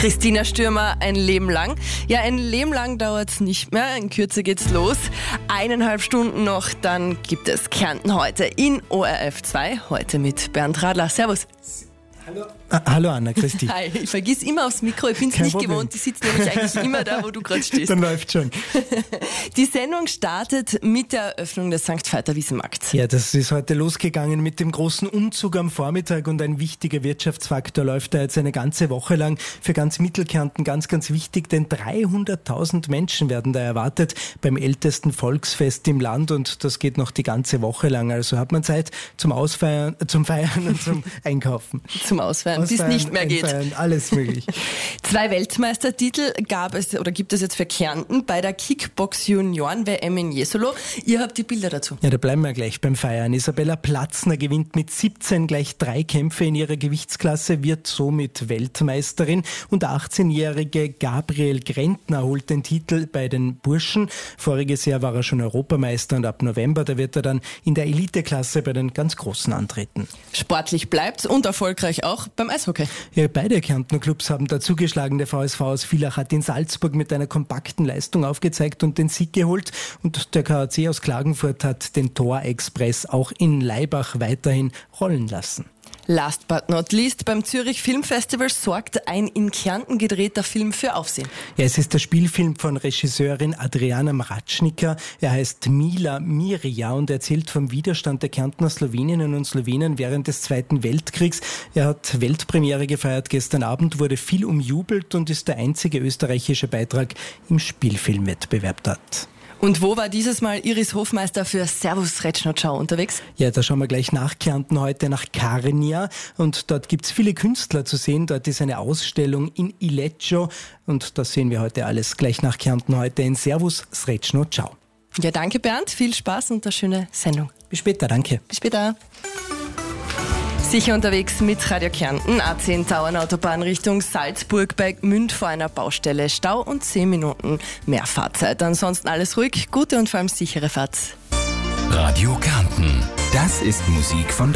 Christina Stürmer, ein Leben lang. Ja, ein Leben lang dauert's nicht mehr, in Kürze geht's los. 1,5 Stunden noch, dann gibt es Kärnten heute in ORF 2. Heute mit Bernd Radler. Servus. Hallo. Hallo Anna, grüß dich. Hi, ich vergiss immer aufs Mikro, ich bin's nicht gewohnt, ich sitze nämlich eigentlich immer da, wo du gerade stehst. Dann läuft schon. Die Sendung startet mit der Eröffnung des St. Veit-der-Wiesenmarkts. Ja, das ist heute losgegangen mit dem großen Umzug am Vormittag und ein wichtiger Wirtschaftsfaktor läuft da jetzt eine ganze Woche lang. Für ganz Mittelkärnten ganz, ganz wichtig, denn 300.000 Menschen werden da erwartet beim ältesten Volksfest im Land und das geht noch die ganze Woche lang. Also hat man Zeit zum Ausfeiern, zum Feiern und zum Einkaufen. Zum Ausfeiern, bis es nicht mehr geht. Alles möglich. 2 Weltmeistertitel gibt es jetzt für Kärnten bei der Kickbox-Junioren-WM in Jesolo. Ihr habt die Bilder dazu. Ja, da bleiben wir gleich beim Feiern. Isabella Platzner gewinnt mit 17 gleich 3 Kämpfe in ihrer Gewichtsklasse, wird somit Weltmeisterin. Und der 18-jährige Gabriel Grentner holt den Titel bei den Burschen. Voriges Jahr war er schon Europameister und ab November, da wird er dann in der Eliteklasse bei den ganz Großen antreten. Sportlich bleibt's und erfolgreich auch beim Eishockey. Ja, beide Kärntner Clubs haben da zugeschlagen. Der VSV aus Villach hat in Salzburg mit einer kompakten Leistung aufgezeigt und den Sieg geholt. Und der KAC aus Klagenfurt hat den Tor-Express auch in Laibach weiterhin rollen lassen. Last but not least, beim Zürich Filmfestival sorgt ein in Kärnten gedrehter Film für Aufsehen. Ja, es ist der Spielfilm von Regisseurin Adriana Mračnica. Er heißt Mila Miria und erzählt vom Widerstand der Kärntner Sloweninnen und Slowenen während des Zweiten Weltkriegs. Er hat Weltpremiere gefeiert gestern Abend, wurde viel umjubelt und ist der einzige österreichische Beitrag im Spielfilmwettbewerb dort. Und wo war dieses Mal Iris Hofmeister für Servus Retschnotschau unterwegs? Ja, da schauen wir gleich nach Kärnten heute, nach Carnia. Und dort gibt's viele Künstler zu sehen. Dort ist eine Ausstellung in Ileccio. Und das sehen wir heute alles gleich nach Kärnten heute in Servus Retschnotschau. Ja, danke Bernd. Viel Spaß und eine schöne Sendung. Bis später, danke. Bis später. Sicher unterwegs mit Radio Kärnten, A10 Tauernautobahn Richtung Salzburg bei Gmünd vor einer Baustelle. Stau und 10 Minuten mehr Fahrzeit. Ansonsten alles ruhig, gute und vor allem sichere Fahrt. Radio Kärnten, das ist Musik von